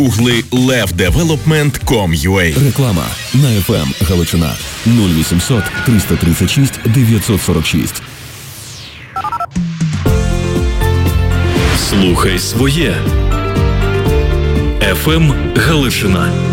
Угли levdevelopment.com.ua. Реклама на FM Галичина 0800 336 946. Слухай своє. FM Галичина.